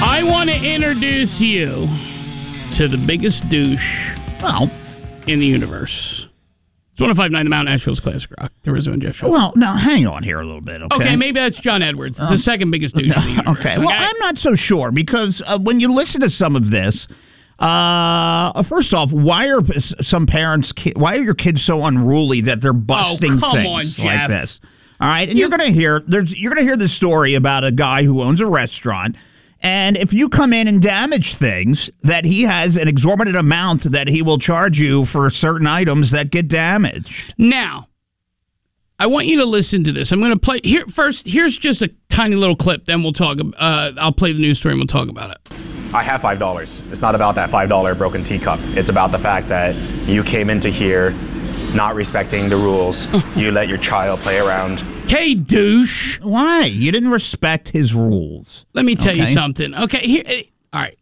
I want to introduce you to the biggest douche in the universe. It's 105.9 The Mountain, Nashville's Classic Rock. The Rizzo and Jeff Show. Well, now, hang on here a little bit, okay? Okay, maybe that's John Edwards, the second biggest douche in the universe. Okay, well, I'm not so sure, because when you listen to some of this, first off, why are some parents, why are your kids so unruly that they're busting things like this? All right, and you're gonna hear this story about a guy who owns a restaurant, and if you come in and damage things, that he has an exorbitant amount that he will charge you for certain items that get damaged. Now, I want you to listen to this. I'm going to play here first. Here's just a tiny little clip. Then we'll talk. I'll play the news story and we'll talk about it. I have $5. It's not about that $5 broken teacup. It's about the fact that you came into here not respecting the rules. You let your child play around. Okay, douche. Why? You didn't respect his rules. Let me tell you something. Okay, here. All right.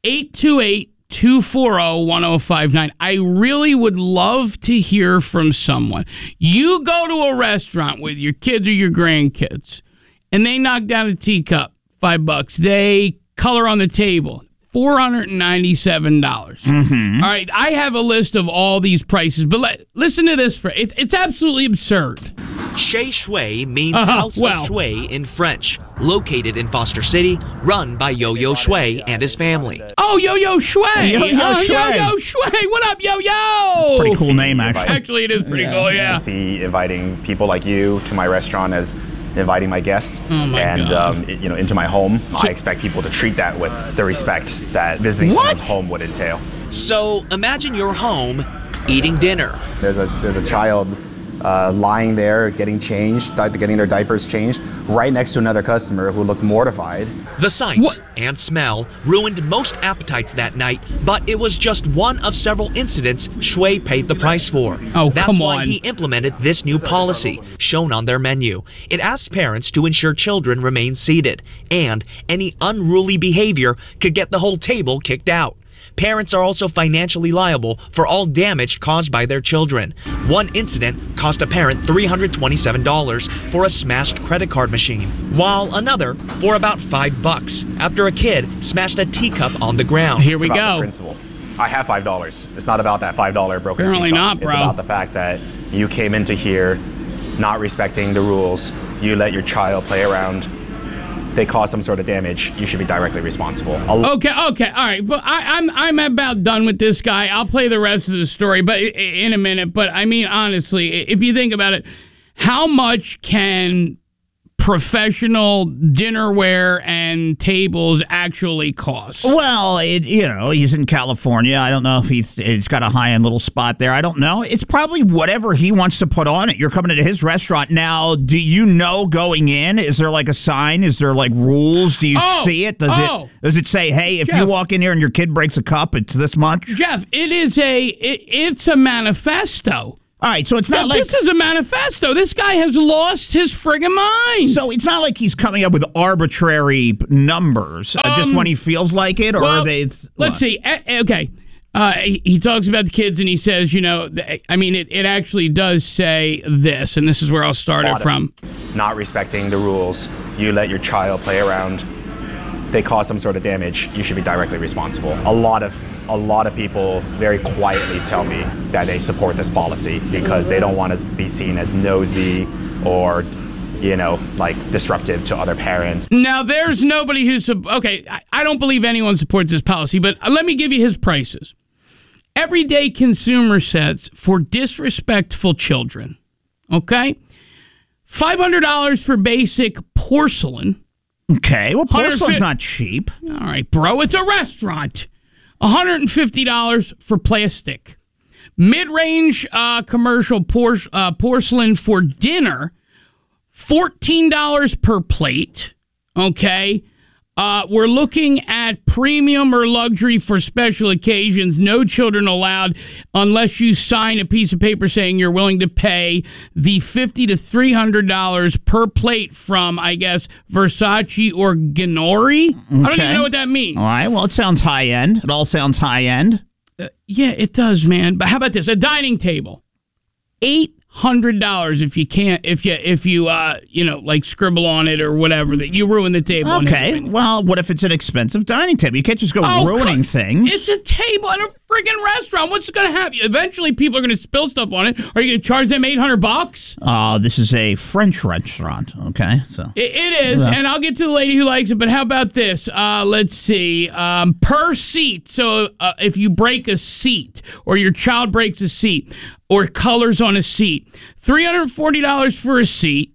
828-240-1059. I really would love to hear from someone. You go to a restaurant with your kids or your grandkids, and they knock down a teacup, $5. They color on the table, $497. Mm-hmm. All right, I have a list of all these prices, but listen to this. It's absolutely absurd. Chez Shui means House of Shui in French. Located in Foster City, run by Yo-Yo Shui and his family. Oh, Yo-Yo Shui! Yo-Yo Shui! Yo-Yo Shui! What up, Yo-Yo? Pretty cool name, actually. Actually, it is pretty cool, yeah. I see inviting people like you to my restaurant as inviting my guests into my home. I expect people to treat that with the respect that visiting someone's home would entail. So imagine your home eating dinner. There's a child lying there getting their diapers changed right next to another customer who looked mortified. The sight and smell ruined most appetites that night, but it was just one of several incidents Shui paid the price for. Oh, That's why he implemented this new policy shown on their menu. It asks parents to ensure children remain seated, and any unruly behavior could get the whole table kicked out. Parents are also financially liable for all damage caused by their children. One incident cost a parent $327 for a smashed credit card machine, while another for about $5 after a kid smashed a teacup on the ground. Here we go. go. The principle. I have $5. It's not about that $5 broken Apparently teacup. not, bro. It's about the fact that you came into here not respecting the rules. You let your child play around. They cause some sort of damage, you should be directly responsible. Okay, all right. But I'm about done with this guy. I'll play the rest of the story but in a minute. But I mean, honestly, if you think about it, how much can professional dinnerware and tables actually cost? Well, he's in California. I don't know if he's got a high-end little spot there. I don't know. It's probably whatever he wants to put on it. You're coming into his restaurant. Now, do you know going in? Is there like a sign? Is there like rules? Do you see it? Does it say, hey, if Jeff, you walk in here and your kid breaks a cup, it's this much? Jeff, it's a manifesto. All right, so it's not like... This is a manifesto. This guy has lost his friggin' mind. So it's not like he's coming up with arbitrary numbers just when he feels like it, or are they... Let's see. Okay. He talks about the kids, and he says, it actually does say this, and this is where I'll start it from. Not respecting the rules. You let your child play around. They cause some sort of damage, you should be directly responsible. A lot of people very quietly tell me that they support this policy because they don't want to be seen as nosy or, disruptive to other parents. Now, there's nobody who's... Okay, I don't believe anyone supports this policy, but let me give you his prices. Everyday consumer sets for disrespectful children, okay? $500 for basic porcelain. Okay, well, porcelain's not cheap. All right, bro, it's a restaurant. $150 for plastic. Mid-range commercial porcelain for dinner, $14 per plate, okay? We're looking at premium or luxury for special occasions. No children allowed unless you sign a piece of paper saying you're willing to pay the $50 to $300 per plate from, I guess, Versace or Ganori. Okay. I don't even know what that means. All right, well, it sounds high-end. It all sounds high-end. Yeah, it does, man. But how about this? A dining table, $800. $100 if you can't, if you like scribble on it or whatever, that you ruin the table. Okay, well, what if it's an expensive dining table? You can't just go ruining things. It's a table in a friggin' restaurant. What's going to happen? Eventually, people are going to spill stuff on it. Are you going to charge them $800? This is a French restaurant, okay? So it is, and I'll get to the lady who likes it, but how about this? Let's see. Per seat, so if you break a seat or your child breaks a seat or colors on a seat, $340 for a seat,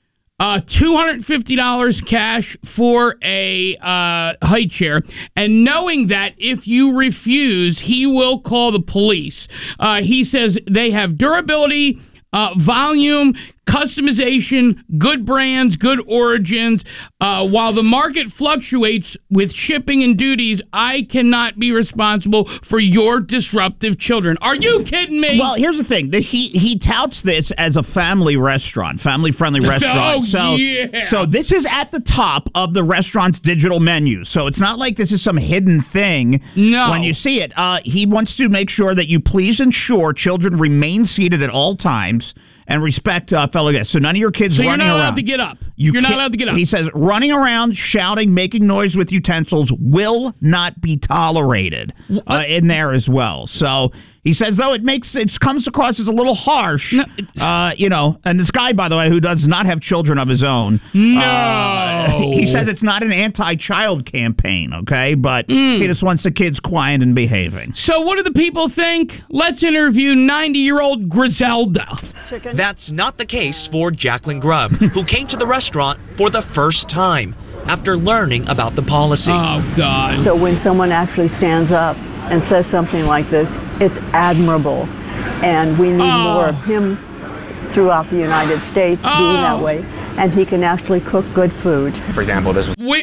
$250 cash for a high chair, and knowing that if you refuse, he will call the police. He says they have durability, volume, customization, good brands, good origins. While the market fluctuates with shipping and duties, I cannot be responsible for your disruptive children. Are you kidding me? Well, here's the thing. He touts this as a family restaurant, family-friendly restaurant. So this is at the top of the restaurant's digital menu. So it's not like this is some hidden thing. No. When you see it, he wants to make sure that you please ensure children remain seated at all times and respect fellow guests. So none of your kids running around. So you're not allowed to get up. You're not allowed to get up. He says running around, shouting, making noise with utensils will not be tolerated in there as well. So he says, though, it comes across as a little harsh, and this guy, by the way, who does not have children of his own. No. He says it's not an anti-child campaign, okay? But he just wants the kids quiet and behaving. So what do the people think? Let's interview 90-year-old Griselda. That's not the case for Jacqueline Grubb, who came to the restaurant for the first time after learning about the policy. Oh, God. So when someone actually stands up and says something like this, it's admirable. And we need more of him throughout the United States being that way. And he can actually cook good food. For example, this was... We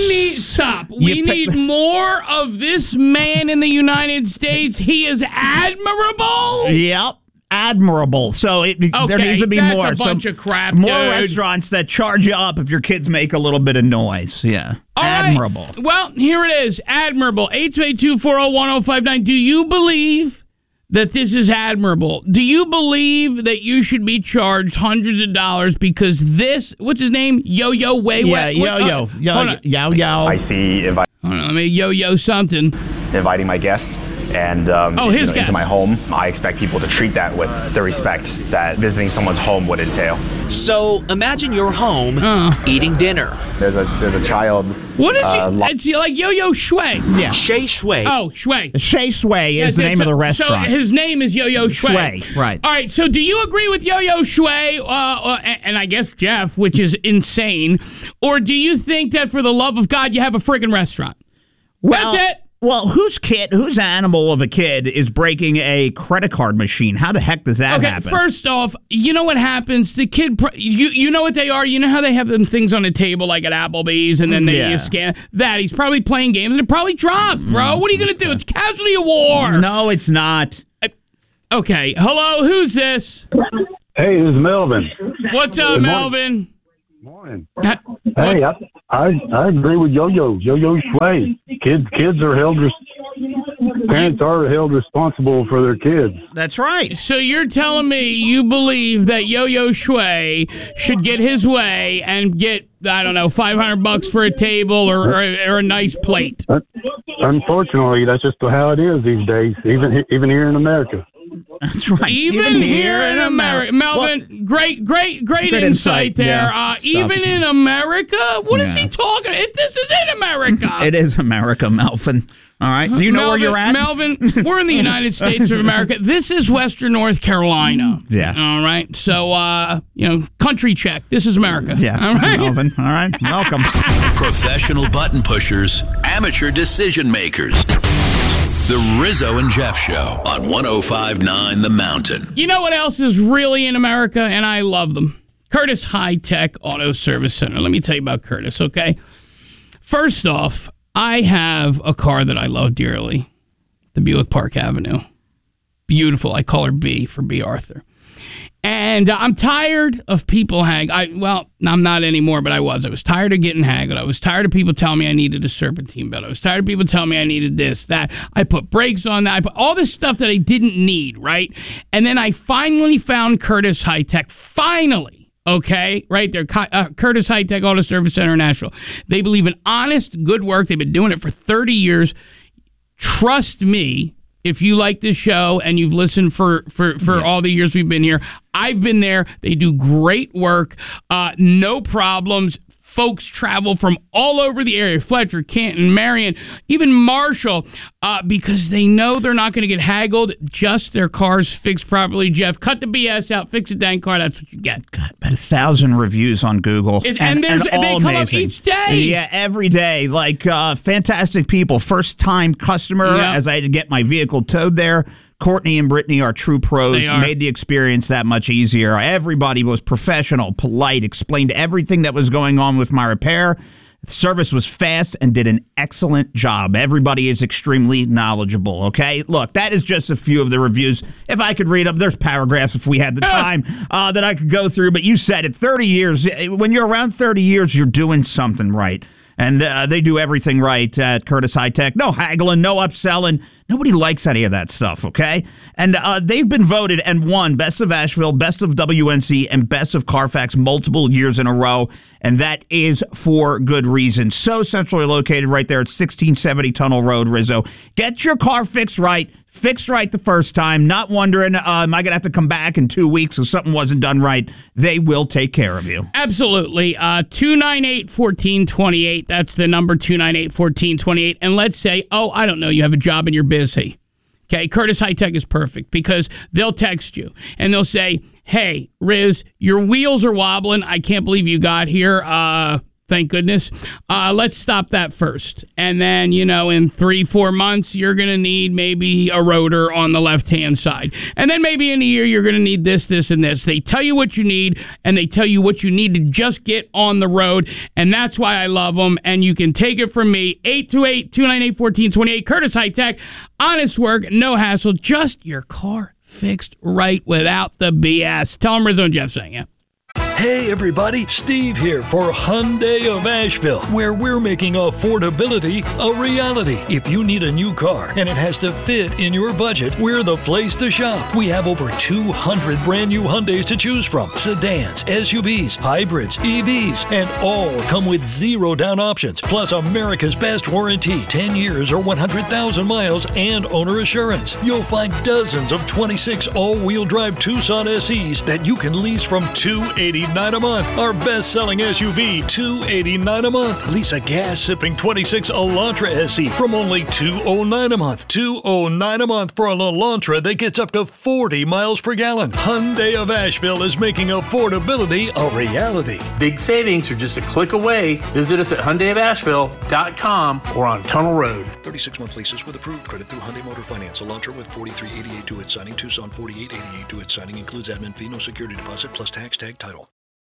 need more of this man in the United States. He is admirable. Yep. Admirable. So there needs to be more. That's a bunch of crap, More dude. restaurants that charge you up if your kids make a little bit of noise. Yeah. All admirable. Right. Well, here it is. Admirable. 882-401-1059. Do you believe that this is admirable? Do you believe that you should be charged hundreds of dollars because this, what's his name? Yo-Yo Way. Yeah, Yo-Yo. I see Hold on, let me yo-yo something. inviting my guests and into my home. I expect people to treat that with the respect that visiting someone's home would entail. So imagine you're home eating dinner. There's a child. What is he? It's like Yo-Yo Shui. Yeah. Shay Shui. Oh, Shui. Shay Shui is the name of the restaurant. So his name is Yo-Yo Shui. Right. All right, so do you agree with Yo-Yo Shui, and I guess Jeff, which is insane, or do you think that for the love of God you have a friggin' restaurant? Well, that's it. Well, whose animal of a kid is breaking a credit card machine? How the heck does that happen? First off, you know what happens? The kid, you know what they are? You know how they have them things on the table like at Applebee's and then you scan that? He's probably playing games and it probably dropped, bro. What are you going to do? It's casualty of war. No, it's not. Okay. Hello, who's this? Hey, this is Melvin. What's up, Melvin? Morning. Hey, I agree with Yo-Yo Shui. Kids are parents are held responsible for their kids. That's right. So you're telling me you believe that Yo-Yo Shui should get his way and get, I don't know, $500 for a table or a nice plate? Unfortunately, that's just how it is these days, even here in America. That's right. Even here in America. Melvin, great insight there. Yeah, even in America? What is he talking? This is in America. It is America, Melvin. All right. Do you know where you're at? Melvin, we're in the United States of America. This is Western North Carolina. Yeah. All right. So, country check. This is America. Yeah. All right. Melvin. All right. Welcome. Professional button pushers, amateur decision makers. The Rizzo and Jeff Show on 105.9 The Mountain. You know what else is really in America, and I love them? Curtis High Tech Auto Service Center. Let me tell you about Curtis, okay? First off, I have a car that I love dearly, the Buick Park Avenue. Beautiful. I call her B for B. Arthur. And I'm tired of people well, I'm not anymore, but I was tired of getting haggled. I was tired of people telling me I needed a serpentine belt. I was tired of people telling me I needed this, that. I put brakes on that. I put all this stuff that I didn't need, right? And then I finally found Curtis High Tech. Finally. Okay, right there, Curtis High Tech Auto Service Center in Nashville. They believe in honest, good work. They've been doing it for 30 years. Trust me, if you like this show and you've listened for all the years we've been here, I've been there. They do great work, no problems. Folks travel from all over the area, Fletcher, Canton, Marion, even Marshall, because they know they're not going to get haggled, just their cars fixed properly. Jeff, cut the BS out, fix a dang car, that's what you get. God, about 1,000 reviews on Google. And they come up each day. Yeah, every day. Like, fantastic people. First-time customer, as I had to get my vehicle towed there. Courtney and Brittany are true pros, made the experience that much easier. Everybody was professional, polite, explained everything that was going on with my repair. The service was fast and did an excellent job. Everybody is extremely knowledgeable, okay? Look, that is just a few of the reviews. If I could read them, there's paragraphs if we had the time that I could go through. But you said it, 30 years. When you're around 30 years, you're doing something right. And they do everything right at Curtis High Tech. No haggling, no upselling. Nobody likes any of that stuff, okay? And they've been voted and won Best of Asheville, Best of WNC, and Best of Carfax multiple years in a row. And that is for good reason. So centrally located right there at 1670 Tunnel Road, Rizzo. Get your car fixed right the first time. Not wondering, am I going to have to come back in 2 weeks if something wasn't done right? They will take care of you. Absolutely. 298-1428. That's the number, 298-1428. And let's say, I don't know, you have a job and you're busy. Okay, Curtis High Tech is perfect because they'll text you and they'll say, hey, Riz, your wheels are wobbling. I can't believe you got here. Thank goodness. Let's stop that first. And then, in 3-4 months, you're going to need maybe a rotor on the left-hand side. And then maybe in a year, you're going to need this, this, and this. They tell you what you need, and they tell you what you need to just get on the road. And that's why I love them. And you can take it from me, 828-298-1428, Curtis High Tech. Honest work, no hassle, just your car fixed right without the BS. Tell them Rizzo and Jeff saying it. Hey everybody, Steve here for Hyundai of Asheville, where we're making affordability a reality. If you need a new car and it has to fit in your budget, we're the place to shop. We have over 200 brand new Hyundais to choose from. Sedans, SUVs, hybrids, EVs, and all come with 0 down options. Plus America's best warranty, 10 years or 100,000 miles and owner assurance. You'll find dozens of 26 all-wheel drive Tucson SEs that you can lease from $289 a month. Our best-selling SUV, $289 a month. Lease a gas-sipping 26 Elantra SE from only $209 a month. $209 a month for an Elantra that gets up to 40 miles per gallon. Hyundai of Asheville is making affordability a reality. Big savings are just a click away. Visit us at HyundaiofAsheville.com or on Tunnel Road. 36-month leases with approved credit through Hyundai Motor Finance. Elantra with 4388 to its signing. Tucson 4888 to its signing. Includes admin fee, no security deposit, plus tax, tag, title.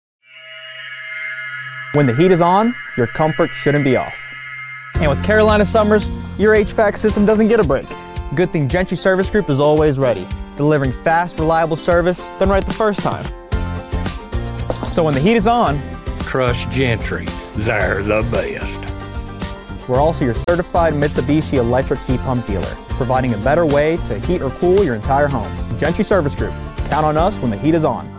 When the heat is on, your comfort shouldn't be off. And with Carolina Summers, your HVAC system doesn't get a break. Good thing Gentry Service Group is always ready, delivering fast, reliable service done right the first time. So when the heat is on, trust Gentry. They're the best. We're also your certified Mitsubishi electric heat pump dealer, providing a better way to heat or cool your entire home. Gentry Service Group. Count on us when the heat is on.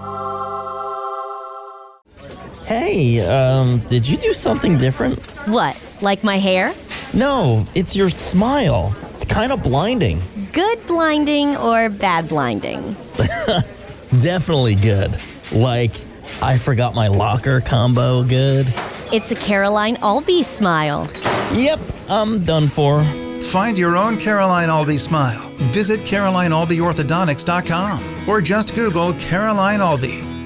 Hey, did you do something different? What, like my hair? No, it's your smile. It's kind of blinding. Good blinding or bad blinding? Definitely good. Like, I forgot my locker combo good. It's a Caroline Albee smile. Yep, I'm done for. Find your own Caroline Albee smile. Visit CarolineAlbeeOrthodontics.com or just Google Caroline Albee.